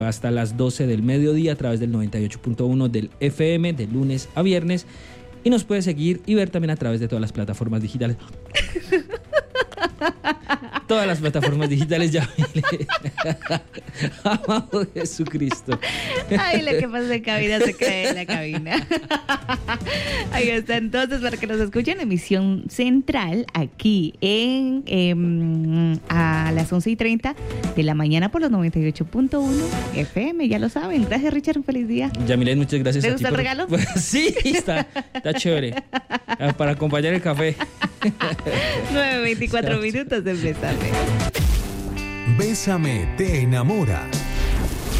hasta las 12 del mediodía a través del 98.1 del FM de lunes a viernes. Y nos puede seguir y ver también a través de todas las plataformas digitales. Todas las plataformas digitales, ya. Amado Jesucristo. Ay, lo que pasa en cabina se queda en la cabina. Ahí está, entonces, para que nos escuchen, emisión central aquí a las 11:30 de la mañana por los 98.1 FM, ya lo saben. Gracias, Richard, un feliz día. Yamilet, muchas gracias. ¿Te gusta el regalo? Sí, está chévere. Para acompañar el café. 9:24 minutos de Bésame. Bésame te enamora.